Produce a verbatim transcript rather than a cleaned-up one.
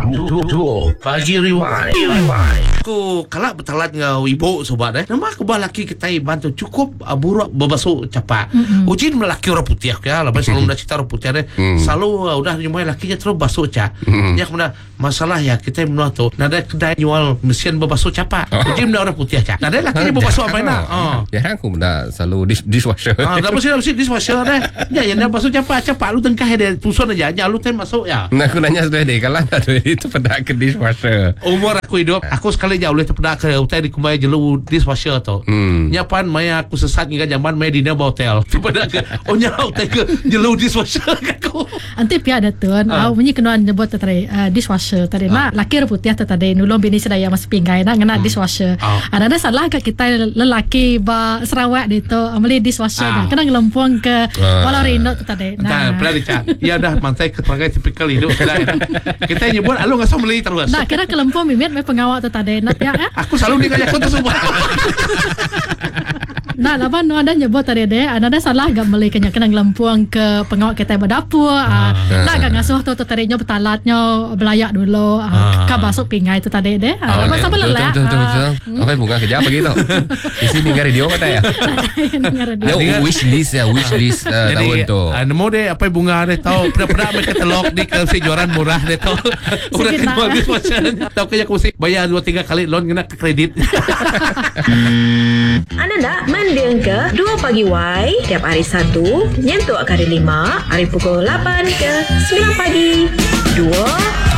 Duo Pagi Rewind. Aku kalak bertalat dengan ibu sobat eh. Nama aku balaki kita bantu cukup uh, buruk berbasuh capat. Mm-hmm. Ujin melaki orang putih ya. Lepas selalu nak cerita orang putih deh. Mm. Selalu uh, udah nyumai lakinya terus basuh cap. Mm. Ya kemudian masalah ya kita menua tu. Nada kedai jual mesin berbasuh capat. Oh. Ujin orang putih cap. Nada lakinya berbasuh apa nak? Oh. Ya aku dah selalu dish, dishwasher. Ah, dah mesti mesti dishwasher deh. Ya yang dah basuh capat capat lu tengkah deh. Tusun aja. Jangan lu tem masuk ya. Nah aku nanya sudah deh kalau ada itu pada ke dishwasher. Umur aku hidup, aku sekali jauh boleh terpedak ke hotel di kumai jelu dishwasher tu. Hmm. Nyapan maya aku sesat hingga zaman maya di nama hotel. Terpedak ke, oh nyau hotel ke jelu dishwasher aku. Anti pia ada tu, aku punya kenuan nyebut tadi dishwasher tadi. Mak laki putih tu tadi nulung bini sedaya masih pinggai nak ngena dishwasher. Ada salah ke kita lelaki ba Sarawak itu ambil dishwasher. Kena ngelempung ke walau Rino tu tadi. Nah, pernah dicak. Ya dah mantai keterangan tipikal hidup. Kita nyebut alu nggak usah beli terus. Nah, kira kelempung mimit me pengawal tu tadi. Nak ya? Aku selalu nih kayak aku tuh semua. Nah, laban nu ada nyebut tadi deh, ada salah gak beli kena kena ngelempuang ke pengawal kita berdapur. Ah, nah gak ngasuh tu tadinya betalatnya belayak dulu. Ah, ka basuk pingai tu tadi deh. Ah, masa belelak. Betul betul betul. Apa bunga kerja begitu? Di sini dengar radio kata ya. Ya wish list ya, wish list tahun tu. Nemu deh apa bunga deh tahu pernah-pernah mereka telok di kesejoran murah deh tahu. Udah kenal dishwasher. Tahu kayak aku sih bayar dua tiga kali loan kena kredit. Anda nak mendeng ke Dua Pagi Y tiap hari Sabtu nyentuk hari lima, hari pukul lapan ke sembilan pagi. Dua